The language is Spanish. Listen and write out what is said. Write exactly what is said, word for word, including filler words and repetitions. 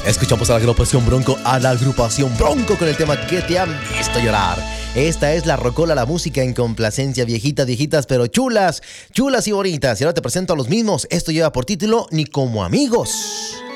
Escuchamos a la agrupación Bronco, a la agrupación Bronco con el tema que te han visto llorar. Esta es la Rocola, la música en complacencia, viejitas, viejitas, pero chulas, chulas y bonitas. Y ahora te presento a los mismos. Esto lleva por título Ni como amigos.